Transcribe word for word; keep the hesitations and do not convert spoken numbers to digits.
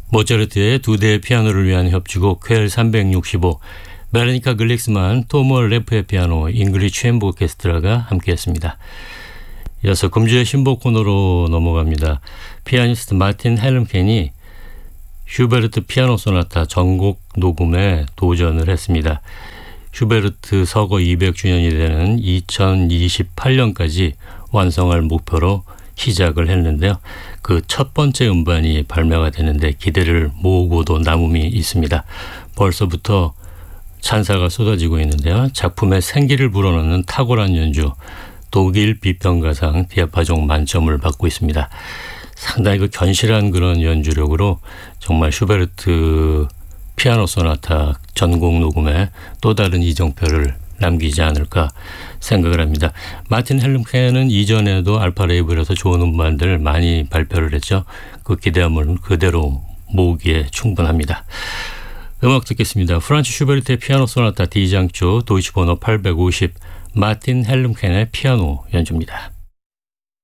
모차르트의 두 대의 피아노를 위한 협주곡 퀘 삼백육십오, 베르니카 글릭스만, 토머 레프의 피아노, 잉글리쉬 챔버 오케스트라가 함께했습니다. 이어서 금주의 신보 코너로 넘어갑니다. 피아니스트 마틴 헬름켄이 슈베르트 피아노 소나타 전곡 녹음에 도전을 했습니다. 슈베르트 서거 이백 주년이 되는 이천이십팔 년까지 완성할 목표로 시작을 했는데요. 그 첫 번째 음반이 발매가 되는데 기대를 모으고도 남음이 있습니다. 벌써부터 찬사가 쏟아지고 있는데요. 작품에 생기를 불어넣는 탁월한 연주, 독일 비평가상 디아파종 만점을 받고 있습니다. 상당히 그 견실한 그런 연주력으로 정말 슈베르트 피아노 소나타 전곡 녹음에 또 다른 이정표를 남기지 않을까 생각을 합니다. 마틴 헬름켄은 이전에도 알파 레이블에서 좋은 음반들 많이 발표를 했죠. 그 기대함을 그대로 모으기에 충분합니다. 음악 듣겠습니다. 프란츠 슈베르트의 피아노 소나타 D장조 도이치 번호 팔백오십, 마틴 헬름켄의 피아노 연주입니다.